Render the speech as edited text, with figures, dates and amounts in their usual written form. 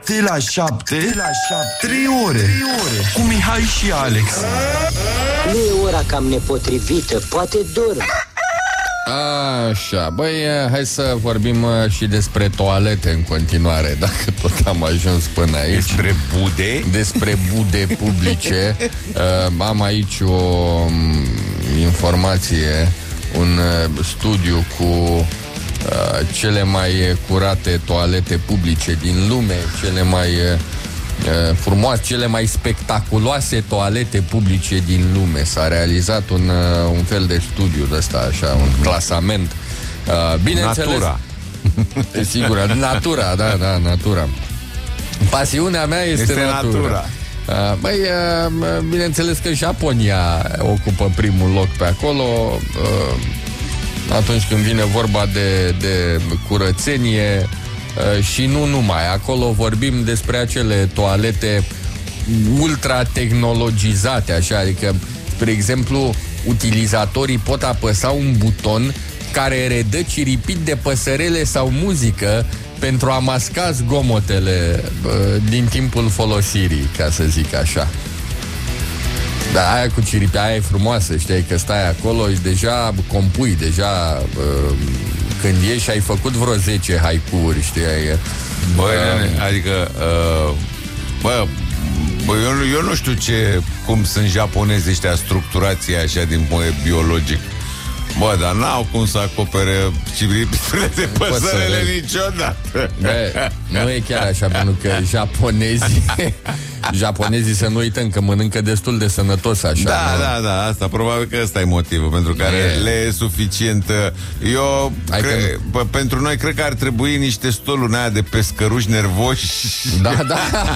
De la 7 3 ore cu Mihai și Alex. Nu e ora cam nepotrivită, poate dorm. Așa, băi, hai să vorbim și despre toalete în continuare, dacă tot am ajuns până aici. Despre bude? Despre bude publice. Am aici o informație, un studiu cu cele mai curate toalete publice din lume, cele mai frumoase, cele mai spectaculoase toalete publice din lume. S-a realizat un fel de studiu de ăsta, așa, un clasament. Bineînțeles, Natura. Sigur, natura, da, natura. Pasiunea mea este natura. Băi, bineînțeles că Japonia ocupă primul loc pe acolo. Atunci când vine vorba de curățenie și nu numai. Acolo vorbim despre acele toalete ultra-tehnologizate, așa, adică, spre exemplu, utilizatorii pot apăsa un buton care redă ciripit de păsărele sau muzică pentru a masca zgomotele din timpul folosirii, ca să zic așa. Da, aia cu ciripi, aia e frumoasă, știi, că stai acolo și deja compui, deja când ieși ai făcut vreo 10 haiku-uri, știi, Băi, adică eu nu știu cum sunt japonezi ăștia structurații așa din punct biologic. Bă, dar n-au cum să acopere ciripiturile de păsărele niciodată. Bă, nu e chiar așa, pentru că japonezii, să nu uităm că mănâncă destul de sănătos, așa. Da, asta probabil că ăsta e motivul pentru care le e suficient. Pentru noi cred că ar trebui niște stoluri aia de pescăruși nervoși. Da.